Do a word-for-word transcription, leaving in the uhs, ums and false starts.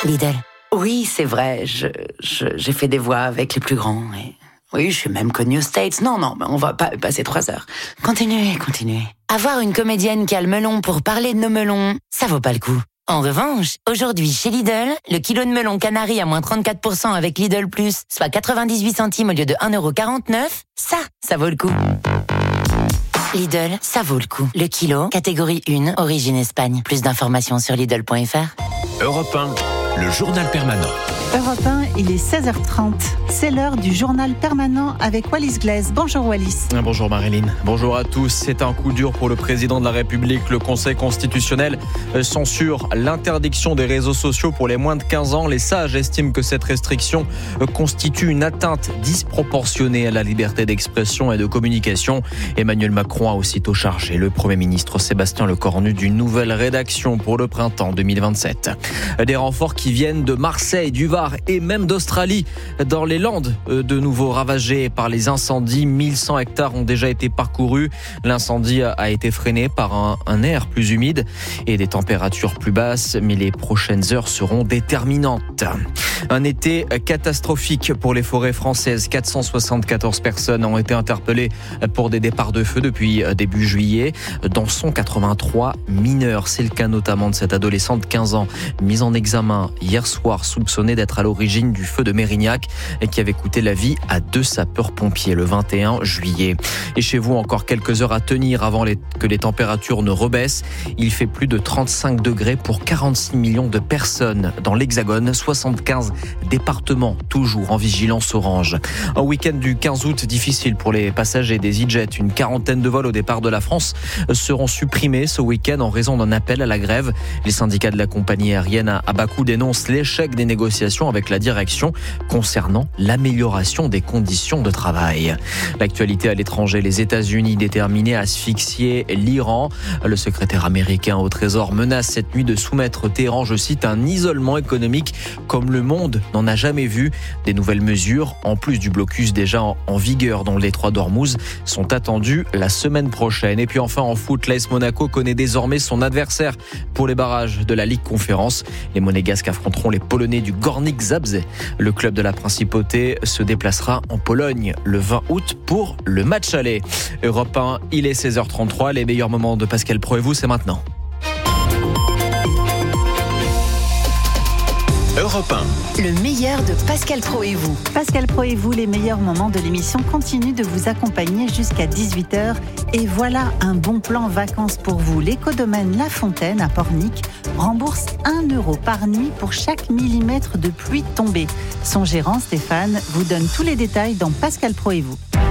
Lidl. Oui, c'est vrai, je, je, j'ai fait des voix avec les plus grands. Et... Oui, je suis même connue aux States. Non, non, mais on va pas passer trois heures. Continuez, continuez. Avoir une comédienne qui a le melon pour parler de nos melons, ça vaut pas le coup. En revanche, aujourd'hui chez Lidl, le kilo de melon canari à moins trente-quatre pour cent avec Lidl Plus, soit quatre-vingt-dix-huit centimes au lieu de un euro quarante-neuf, ça, ça vaut le coup. Lidl, ça vaut le coup. Le kilo, catégorie un, origine Espagne. Plus d'informations sur Lidl point F R. Europe un, le journal permanent. Europe un, il est seize heures trente. C'est l'heure du journal permanent avec Wallis Glaise. Bonjour Wallis. Bonjour Marilyn. Bonjour à tous. C'est un coup dur pour le président de la République. Le Conseil constitutionnel censure l'interdiction des réseaux sociaux pour les moins de quinze ans. Les sages estiment que cette restriction constitue une atteinte disproportionnée à la liberté d'expression et de communication. Emmanuel Macron a aussitôt chargé le Premier ministre Sébastien Lecornu d'une nouvelle rédaction pour le printemps deux mille vingt-sept. Des renforts qui viennent de Marseille, du Var et même d'Australie. Dans les Landes, de nouveau ravagées par les incendies, mille cent hectares ont déjà été parcourus. L'incendie a été freiné par un, un air plus humide et des températures plus basses, mais les prochaines heures seront déterminantes. Un été catastrophique pour les forêts françaises. quatre cent soixante-quatorze personnes ont été interpellées pour des départs de feu depuis début juillet, dont cent quatre-vingt-trois mineurs. C'est le cas notamment de cette adolescente de quinze ans, mise en examen hier soir, soupçonnée d'être à l'origine du feu de Mérignac et qui avait coûté la vie à deux sapeurs-pompiers le vingt et un juillet. Et chez vous, encore quelques heures à tenir avant les, que les températures ne rebaissent. Il fait plus de trente-cinq degrés pour quarante-six millions de personnes dans l'Hexagone, soixante-quinze départements toujours en vigilance orange. Un week-end du quinze août difficile pour les passagers des E-Jet. Une quarantaine de vols au départ de la France seront supprimés ce week-end en raison d'un appel à la grève. Les syndicats de la compagnie aérienne à Bakou dénoncent l'échec des négociations avec la direction concernant l'amélioration des conditions de travail. L'actualité à l'étranger, les États-Unis déterminés à asphyxier l'Iran. Le secrétaire américain au Trésor menace cette nuit de soumettre Téhéran, je cite, un isolement économique comme le monde n'en a jamais vu. Des nouvelles mesures, en plus du blocus déjà en, en vigueur dans le détroit d'Ormuz, sont attendues la semaine prochaine. Et puis enfin en foot, l'A S Monaco connaît désormais son adversaire pour les barrages de la Ligue Conférence. Les Monégasques affronteront les Polonais du Górnik Zabrze. Le club de la Principauté se déplacera en Pologne le vingt août pour le match aller. Europe un, il est seize heures trente-trois. Les meilleurs moments de Pascal Pro et vous, c'est maintenant. Europe un. Le meilleur de Pascal Pro et vous. Pascal Pro et vous, les meilleurs moments de l'émission continuent de vous accompagner jusqu'à dix-huit heures. Et voilà un bon plan vacances pour vous. L'écodomaine La Fontaine à Pornic rembourse un euro par nuit pour chaque millimètre de pluie tombée. Son gérant Stéphane vous donne tous les détails dans Pascal Pro et vous.